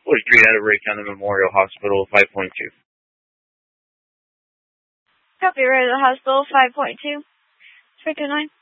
43 out of Ray County Memorial Hospital, 5.2. Copy, right at the hospital, 5.2. 329.